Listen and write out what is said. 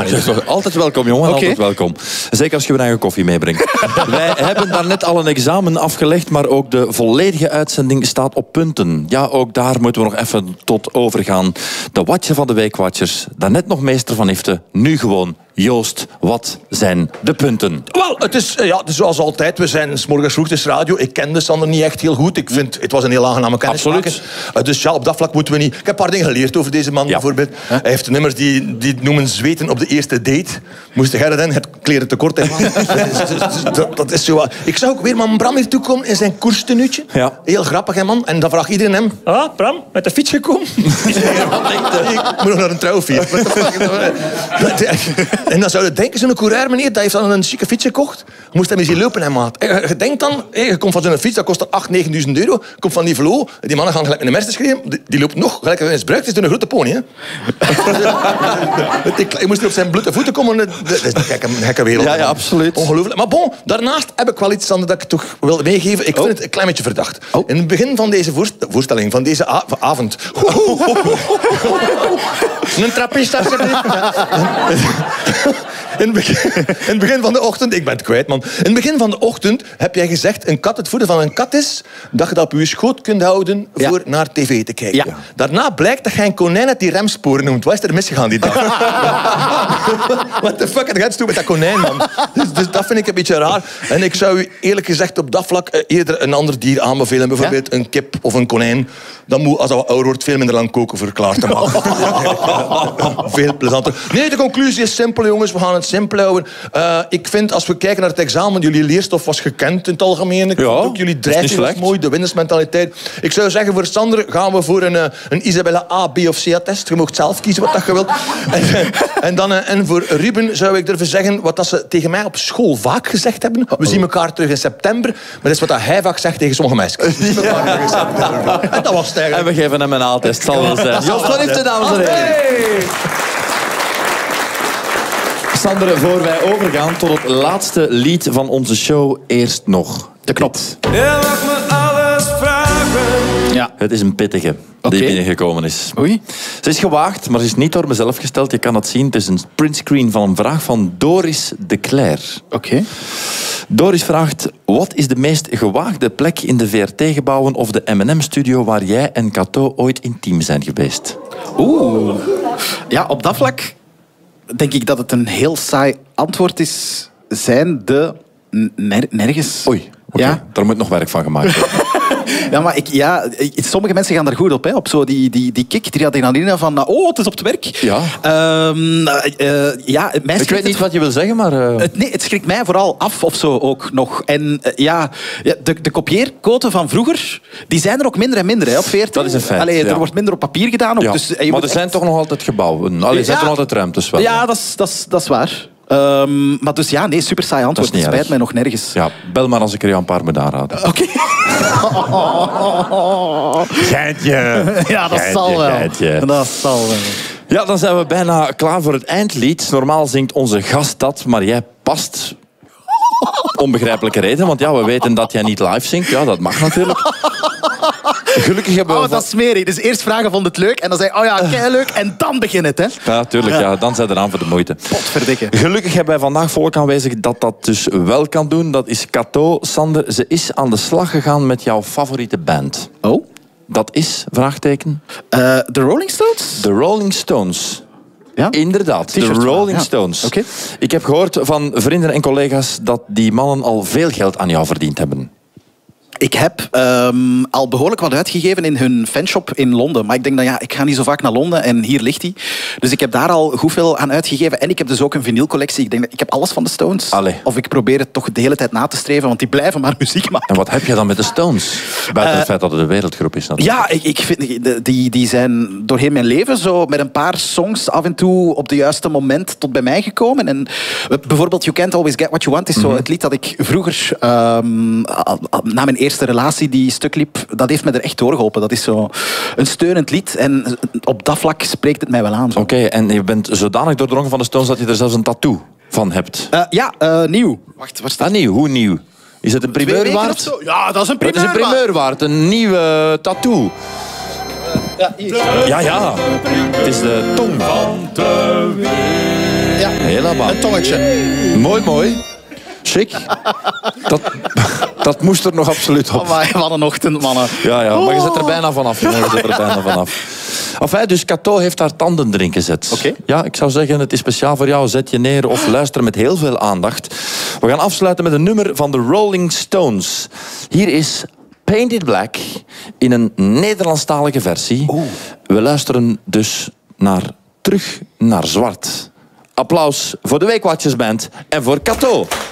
Altijd welkom, jongen. Altijd welkom. Zeker als je je eigen koffie meebrengt. Wij hebben daarnet al een examen afgelegd, maar ook de volledige uitzending staat op punten. Ja, ook daar moeten we nog even tot overgaan. De watje van de Weekwatchers. Daarnet nog meester van Ifte, nu gewoon Joost. Wat zijn de punten? Wel, het is zoals altijd. We zijn 's morgens vroeg, het is radio. Ik kende Sander niet echt heel goed. Ik vind, het was een heel aangename kennismaking. Dus ja, op dat vlak moeten we niet... Ik heb een paar dingen geleerd over deze man, bijvoorbeeld. Hij heeft nummers die noemen zweten op de eerste date. Moest jij dat in? Het kleren tekort, hè, man. Dat is zo... Ik zag ook weer man Bram hier toekomen in zijn koerstenuutje. Ja. Heel grappig, hè, man. En dan vraagt iedereen hem... Ah, Bram, met de fiets gekomen? Ik moet nog naar een trouwfeest. En dan zou je denken, zo'n coureur, meneer, dat heeft dan een chique fiets gekocht. Moest hem eens hier lopen, hè, maat. Je denkt dan, je komt van zo'n fiets, dat kost 8.000, 9.000 euro. Komt van Nivelo, die mannen gaan gelijk met een Mercedes gereden. Die loopt nog, gelijk als hij is bruikt, is door een grote pony, hè. Je moest er op zijn blote voeten komen. Dat is een gekke wereld. Ja, absoluut. Ongelooflijk. Maar bon, daarnaast heb ik wel iets dat ik toch wil meegeven. Ik vind het een klein beetje verdacht. In het begin van deze voorstelling, van deze avond... Een trappist, alsjeblieft. In het begin van de ochtend... Ik ben het kwijt, man. In het begin van de ochtend heb jij gezegd... het voeden van een kat is... dat je dat op je schoot kunt houden... voor naar tv te kijken. Ja. Daarna blijkt dat jij een konijn uit die remsporen noemt. Wat is er misgegaan die dag? What the fuck? Ga je doen met dat konijn, man? Dus dat vind ik een beetje raar. En ik zou u eerlijk gezegd op dat vlak... eerder een ander dier aanbevelen. Bijvoorbeeld een kip of een konijn. Dan moet, als dat wat ouder wordt, veel minder lang koken voor klaar te maken. Veel plezanter. Nee, de conclusie is simpel, jongens. We gaan het simpel houden. Ik vind, als we kijken naar het examen, jullie leerstof was gekend in het algemeen. Ik vind ook jullie drijfveer was mooi, de winnersmentaliteit. Ik zou zeggen, voor Sander gaan we voor een Isabella A, B of C-attest. Je mag zelf kiezen wat je wilt. En voor Ruben zou ik durven zeggen, wat dat ze tegen mij op school vaak gezegd hebben. We zien elkaar terug in september. Maar dat is wat hij vaak zegt tegen sommige meisjes. We zien elkaar terug in september. En dat was het eigenlijk. En we geven hem een A-test, zal wel zijn. Joost van Ifte, dames en heren. Sander, voor wij overgaan tot het laatste lied van onze show, eerst nog de knop. Je mag me alles vragen. Ja. Het is een pittige die binnengekomen is. Oei. Ze is gewaagd, maar ze is niet door mezelf gesteld. Je kan het zien. Het is een printscreen van een vraag van Doris de Cler. Oké. Doris vraagt, wat is de meest gewaagde plek in de VRT-gebouwen of de M&M-studio waar jij en Cato ooit intiem zijn geweest? Oeh. Ja, op dat vlak denk ik dat het een heel saai antwoord is. Zijn de nergens. Oei, ja? Daar moet nog werk van gemaakt worden. Ja, maar sommige mensen gaan daar goed op. Hè, op zo die kick, die adrenaline van... het is op het werk. Ja. Ik weet niet wat je wil zeggen, maar... Het schrikt mij vooral af of zo ook nog. En de kopieerquoten van vroeger, die zijn er ook minder en minder hè, op 40. Dat is een feit. Er wordt minder op papier gedaan. Ook, dus, maar er zijn toch nog altijd gebouwen. Er zijn toch altijd ruimtes wel. Ja, dat is waar. Maar dus super saai antwoord. Het spijt mij nog nergens. Ja, bel maar als ik er jou een paar moet aanraden. Oké. Geintje. Ja, dat zal wel. Geintje. Dat zal wel. Ja, dan zijn we bijna klaar voor het eindlied. Normaal zingt onze gast dat, maar jij past... Onbegrijpelijke reden, want we weten dat jij niet live zingt. Ja, dat mag natuurlijk. Gelukkig hebben we... dat is smerig. Dus eerst vragen, vond het leuk? En dan zei kei leuk. En dan begint het, hè? Ja, tuurlijk. Ja. Dan zijn we eraan voor de moeite. Potverdikke. Gelukkig hebben wij vandaag volk aanwezig dat dus wel kan doen. Dat is Cato. Sander, ze is aan de slag gegaan met jouw favoriete band. Oh? Dat is, vraagteken? The Rolling Stones? The Rolling Stones. Ja? Inderdaad, de Rolling Stones. Okay. Ik heb gehoord van vrienden en collega's dat die mannen al veel geld aan jou verdiend hebben. Ik heb al behoorlijk wat uitgegeven in hun fanshop in Londen. Maar ik denk ik ga niet zo vaak naar Londen en hier ligt hij. Dus ik heb daar al goed veel aan uitgegeven. En ik heb dus ook een vinylcollectie. Ik denk ik heb alles van de Stones. Allee. Of ik probeer het toch de hele tijd na te streven, want die blijven maar muziek maken. En wat heb je dan met de Stones? Buiten het feit dat het een wereldgroep is natuurlijk. Ja, ik vind die zijn doorheen mijn leven zo met een paar songs af en toe op de juiste moment tot bij mij gekomen. En bijvoorbeeld You Can't Always Get What You Want is zo het lied dat ik vroeger na mijn eerste relatie die stuk liep, dat heeft me er echt doorgeholpen. Dat is zo een steunend lied en op dat vlak spreekt het mij wel aan. Oké, en je bent zodanig doordrongen van de Stones dat je er zelfs een tattoo van hebt. Nieuw. Wacht, waar staat nieuw? Hoe nieuw? Is het een primeur waard? Ja, dat is een primeur. Het is een primeur waard, een nieuwe tattoo. Ja. Het is de tong van de week. Ja. Helemaal. Een tongetje. Mooi. Chic. Dat moest er nog absoluut op. Amai, wat een ochtend, mannen. Ja, maar je zit er bijna vanaf. Enfin, dus Cato heeft haar tanden erin gezet. Oké. Ja, ik zou zeggen, het is speciaal voor jou. Zet je neer of luister met heel veel aandacht. We gaan afsluiten met een nummer van de Rolling Stones. Hier is Painted Black in een Nederlandstalige versie. We luisteren dus naar Terug naar Zwart. Applaus voor de Weekwatchersband en voor Cato.